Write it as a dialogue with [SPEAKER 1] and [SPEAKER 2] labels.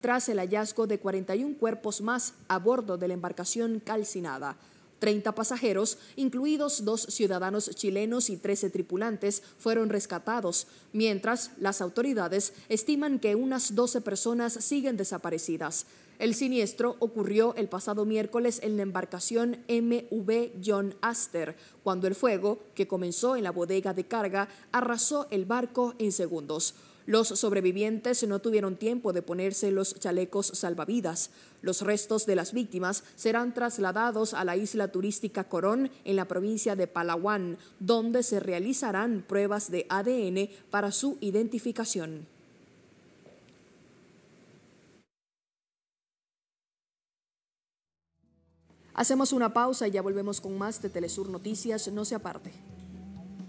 [SPEAKER 1] tras el hallazgo de 41 cuerpos más a bordo de la embarcación calcinada. 30 pasajeros, incluidos 2 ciudadanos chilenos y 13 tripulantes, fueron rescatados, mientras las autoridades estiman que unas 12 personas siguen desaparecidas. El siniestro ocurrió el pasado miércoles en la embarcación MV John Astor, cuando el fuego, que comenzó en la bodega de carga, arrasó el barco en segundos. Los sobrevivientes no tuvieron tiempo de ponerse los chalecos salvavidas. Los restos de las víctimas serán trasladados a la isla turística Corón, en la provincia de Palawan, donde se realizarán pruebas de ADN para su identificación. Hacemos una pausa y ya volvemos con más de Telesur Noticias. No se aparte.